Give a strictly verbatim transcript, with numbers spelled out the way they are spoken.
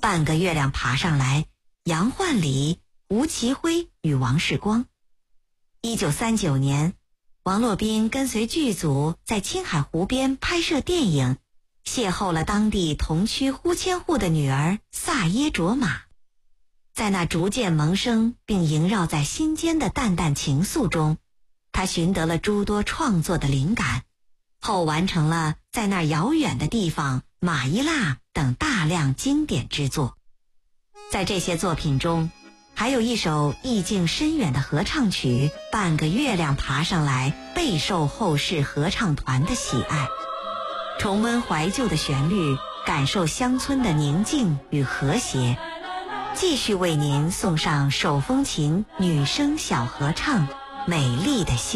半个月亮爬上来、杨焕礼、吴奇辉与王世光。一九三九年，王洛宾跟随剧组在青海湖边拍摄电影，邂逅了当地同区呼千户的女儿萨耶卓玛。在那逐渐萌生并萦绕在心间的淡淡情愫中，他寻得了诸多创作的灵感，后完成了在那遥远的地方、马伊腊等大量经典之作。在这些作品中，还有一首意境深远的合唱曲《半个月亮爬上来》，备受后世合唱团的喜爱。重温怀旧的旋律，感受乡村的宁静与和谐。继续为您送上手风琴女声小合唱《美丽的心》。